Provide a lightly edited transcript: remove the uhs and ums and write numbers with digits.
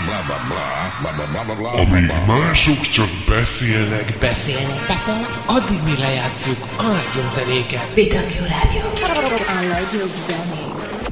Amíg mások csak beszélnek, addig mi lejátszuk a legjobb zenéket. BW Rádió. A legjobb zenék.